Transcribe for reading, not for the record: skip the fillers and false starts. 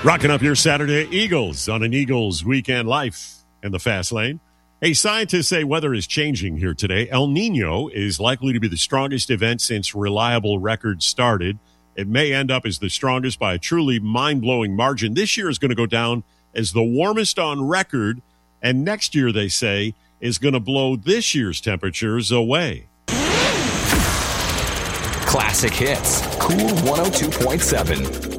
Rocking up your Saturday Eagles on an Eagles Weekend Life in the Fast Lane. Hey, scientists say weather is changing here today. El Nino is likely to be the strongest event since reliable records started. It may end up as the strongest by a truly mind-blowing margin. This year is going to go down as the warmest on record, and next year, they say, is going to blow this year's temperatures away. Classic hits. Cool 102.7.